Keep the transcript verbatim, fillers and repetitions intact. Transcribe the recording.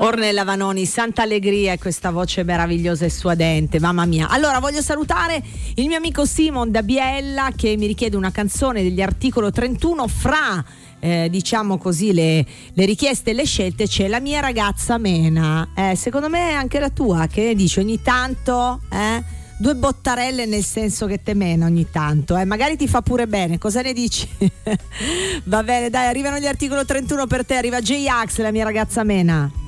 Ornella Vanoni, Santa Allegria, e questa voce meravigliosa e suadente, mamma mia. Allora voglio salutare il mio amico Simon da Biella che mi richiede una canzone degli Articolo trentuno. Fra eh, diciamo così le, le richieste e le scelte c'è La mia ragazza Mena, eh, secondo me anche la tua, che ne dici ogni tanto, eh? Due bottarelle, nel senso che te mena ogni tanto, eh? Magari ti fa pure bene, cosa ne dici? Va bene, dai, arrivano gli Articolo trentuno per te, arriva J-Ax, La mia ragazza Mena.